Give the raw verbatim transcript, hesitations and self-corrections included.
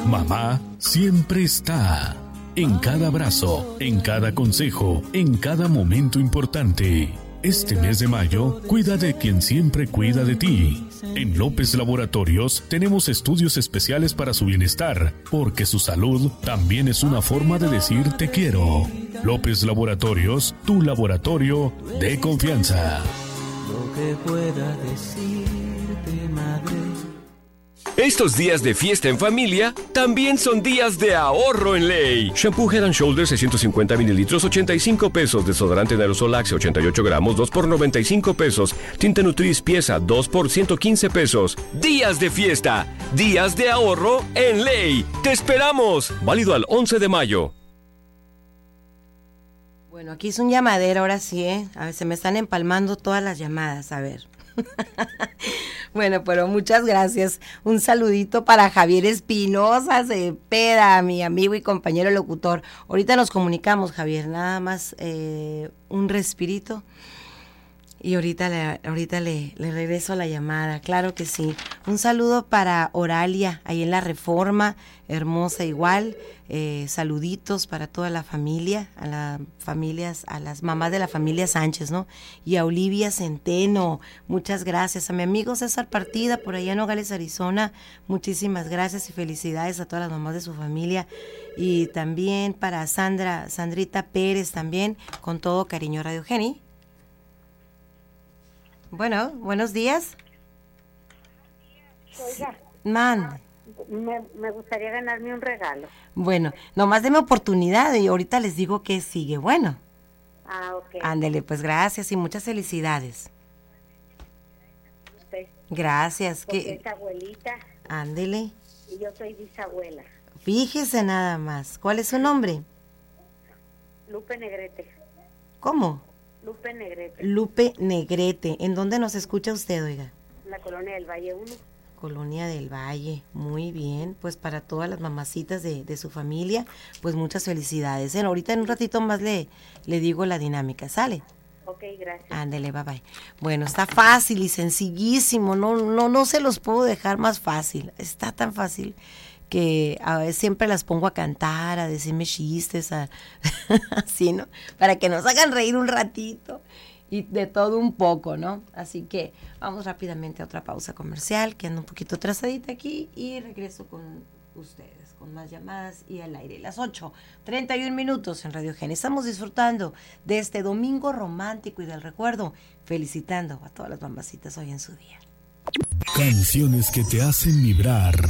Mamá siempre está. En cada abrazo, en cada consejo, en cada momento importante. Este mes de mayo, cuida de quien siempre cuida de ti. En López Laboratorios tenemos estudios especiales para su bienestar, porque su salud también es una forma de decir te quiero. López Laboratorios, tu laboratorio de confianza. Lo que pueda decirte, madre. Estos días de fiesta en familia también son días de ahorro en Ley. Shampoo Head and Shoulders seiscientos cincuenta mililitros, ochenta y cinco pesos. Desodorante en aerosol Axe, ochenta y ocho gramos, dos por noventa y cinco pesos. Tinta Nutris pieza, dos por ciento quince pesos. Días de fiesta, días de ahorro en Ley. ¡Te esperamos! Válido al once de mayo. Bueno, aquí es un llamadero, ahora sí, ¿eh? A ver, se me están empalmando todas las llamadas, a ver. Bueno, pero muchas gracias. Un saludito para Javier Espinosa Cepeda, mi amigo y compañero locutor. Ahorita nos comunicamos, Javier, nada más eh, un respirito. Y ahorita, le, ahorita le, le regreso la llamada, claro que sí. Un saludo para Oralia, ahí en la Reforma, hermosa igual. Eh, saluditos para toda la familia, a las familias, a las mamás de la familia Sánchez, ¿no? Y a Olivia Centeno, muchas gracias. A mi amigo César Partida, por allá en Nogales, Arizona, muchísimas gracias y felicidades a todas las mamás de su familia. Y también para Sandra, Sandrita Pérez también, con todo cariño, Radio Geni. Bueno, buenos días. Oiga, Man. me, me gustaría ganarme un regalo. Bueno, nomás deme oportunidad y ahorita les digo que sigue. Bueno. Ah, ok. Ándele, pues gracias y muchas felicidades. Usted, Gracias. porque Que es abuelita ándele. y yo soy bisabuela. Fíjese nada más. ¿Cuál es su nombre? Lupe Negrete. ¿Cómo? Lupe Negrete. Lupe Negrete. ¿En dónde nos escucha usted, oiga? La colonia del Valle uno. Colonia del Valle. Muy bien. Pues para todas las mamacitas de, de su familia, pues muchas felicidades. ¿eh? Ahorita en un ratito más le, le digo la dinámica. ¿Sale? Ok, gracias. Ándele, bye bye. Bueno, está fácil y sencillísimo. No, no, no se los puedo dejar más fácil. Está tan fácil que a veces siempre las pongo a cantar, a decirme chistes, a así, ¿no? Para que nos hagan reír un ratito y de todo un poco, ¿no? Así que vamos rápidamente a otra pausa comercial, que ando un poquito atrasadita aquí y regreso con ustedes, con más llamadas y al aire. Las ocho, treinta y un minutos en Radio Gen. Estamos disfrutando de este domingo romántico y del recuerdo, felicitando a todas las mamacitas hoy en su día. Canciones que te hacen vibrar.